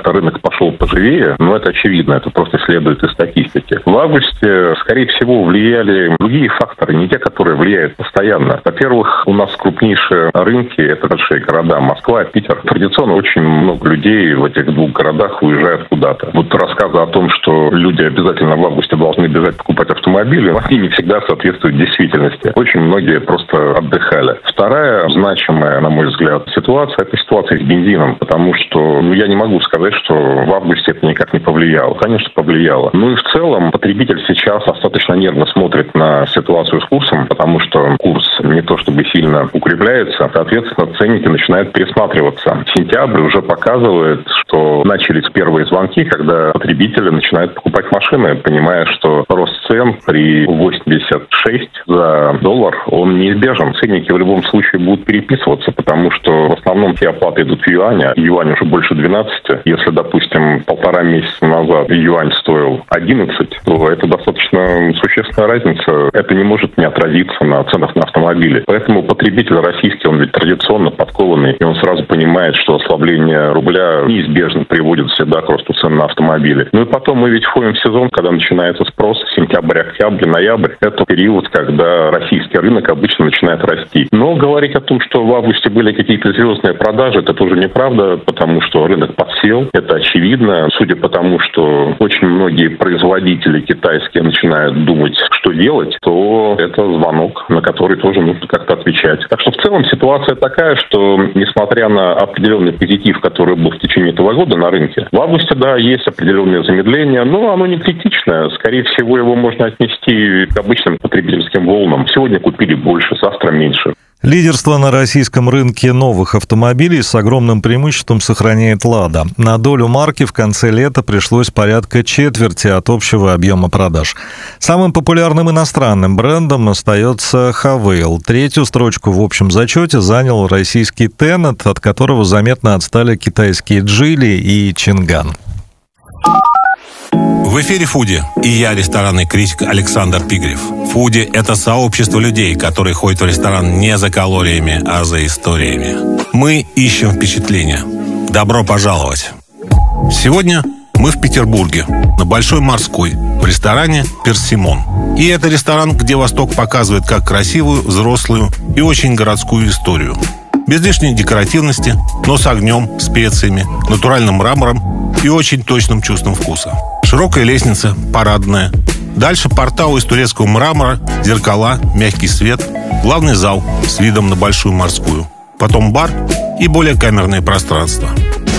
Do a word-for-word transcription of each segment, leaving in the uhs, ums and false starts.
рынок пошел поживее, но это очевидно, это просто следует из статистики. В августе, скорее всего, влияли другие факторы, не те, которые влияют постоянно. Во-первых, у нас крупнейшие рынки – это большие города, Москва, Питер. Традиционно очень много людей в этих двух городах уезжают куда-то. Вот рассказы о том, что люди обязательно в августе должны бежать покупать автомобили, они не всегда соответствуют действительности. Очень многие просто отдыхали. Вторая значимая, на мой взгляд, ситуация – это ситуация с бензином, потому что ну, я не могу сказать, что в августе это никак не повлияло. Конечно, повлияло. Ну и в целом потребитель сейчас достаточно нервно смотрит на ситуацию с курсом, потому что курс не то чтобы сильно укрепляется, соответственно, ценники начинают пересматриваться. Сентябрь уже показывает, что начались первые звонки, когда потребители начинают покупать машины, понимая, что рост цен при восемьдесят шесть за доллар, он неизбежен. Ценники в любом случае будут переписываться, потому что в основном все оплаты идут в юане. Юань уже больше двенадцати. Если, допустим, полтора месяца назад юань стоил одиннадцать, то это достаточно существенная разница. Это не может не отразиться на ценах на автомобили. Поэтому потребитель российский, он ведь традиционно подкованный, и он сразу понимает, что ослабление рубля неизбежно приводит всегда к росту цен на автомобили. Ну и потом мы ведь входим в сезон, когда начинается спрос, сентябрь, октябрь, ноябрь. Это период, когда российский рынок обычно начинает расти. Но говорить о том, что в августе были какие-то звездные продажи, это тоже неправда, потому что рынок подсел. Это очевидно. Судя по тому, что очень многие производители китайские начинают думать, что делать, то это звонок, на который тоже нужно как-то отвечать. Так что в целом ситуация такая, что несмотря на определенный позитив, который был в течение этого года на рынке, в августе, да, есть определенное замедление, но оно не критичное. Скорее всего, его можно отнести к обычным потребительским волнам. Сегодня купили больше, завтра меньше. Лидерство на российском рынке новых автомобилей с огромным преимуществом сохраняет «Лада». На долю марки в конце лета пришлось порядка четверти от общего объема продаж. Самым популярным иностранным брендом остается «Хавейл». Третью строчку в общем зачете занял российский «Тенет», от которого заметно отстали китайские «Джили» и «Чинган». В эфире «Фуди» и я, ресторанный критик Александр Пигрев. «Фуди» — это сообщество людей, которые ходят в ресторан не за калориями, а за историями. Мы ищем впечатления. Добро пожаловать! Сегодня мы в Петербурге, на Большой Морской, в ресторане «Персимон». И это ресторан, где Восток показывает как красивую, взрослую и очень городскую историю. Без лишней декоративности, но с огнем, специями, натуральным мрамором и очень точным чувством вкуса. Широкая лестница, парадная. Дальше портал из турецкого мрамора, зеркала, мягкий свет, главный зал с видом на Большую Морскую. Потом бар и более камерное пространство.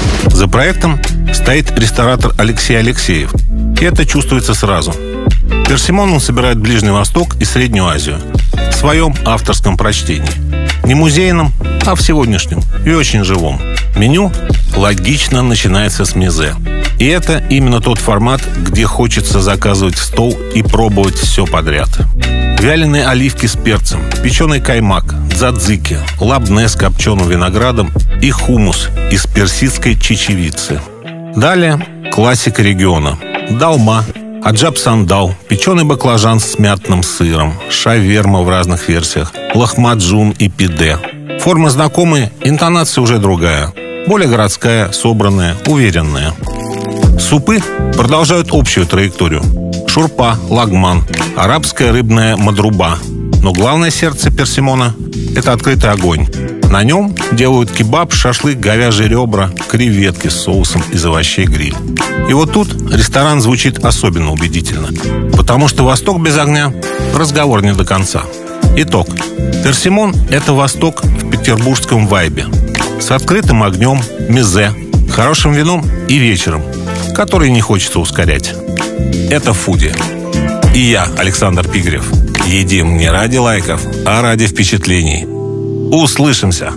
За проектом стоит ресторатор Алексей Алексеев. И это чувствуется сразу. «Персимон» он собирает Ближний Восток и Среднюю Азию в своем авторском прочтении. Не музейном, а в сегодняшнем и очень живом. Меню логично начинается с мезе. И это именно тот формат, где хочется заказывать в стол и пробовать все подряд. Вяленые оливки с перцем, печеный каймак, дзадзики, лабне с копченым виноградом и хумус из персидской чечевицы. Далее классика региона. Долма, аджап-сандал, печеный баклажан с мятным сыром, шаверма в разных версиях, лахмаджун и пиде. Формы знакомые, интонация уже другая. Более городская, собранная, уверенная. Супы продолжают общую траекторию. Шурпа, лагман, арабская рыбная мадруба. Но главное сердце персимона – это открытый огонь. На нем делают кебаб, шашлык, говяжьи ребра, креветки с соусом из овощей гриль. И вот тут ресторан звучит особенно убедительно. Потому что Восток без огня – разговор не до конца. Итог. Персимон – это Восток в петербургском вайбе. С открытым огнем, мезе, хорошим вином и вечером, который не хочется ускорять. Это «Фуди». И я, Александр Пигрев. Едим не ради лайков, а ради впечатлений. Услышимся!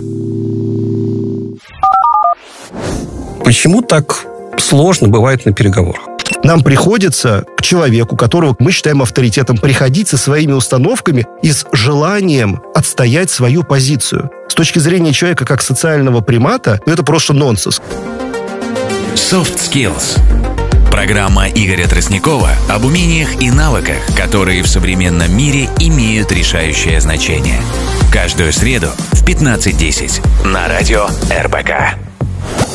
Почему так сложно бывает на переговорах? Нам приходится к человеку, которого мы считаем авторитетом, приходить со своими установками и с желанием отстоять свою позицию. С точки зрения человека как социального примата, ну, это просто нонсенс. Soft Skills. Программа Игоря Тростникова об умениях и навыках, которые в современном мире имеют решающее значение. Каждую среду в пятнадцать десять на радио эр бэ ка.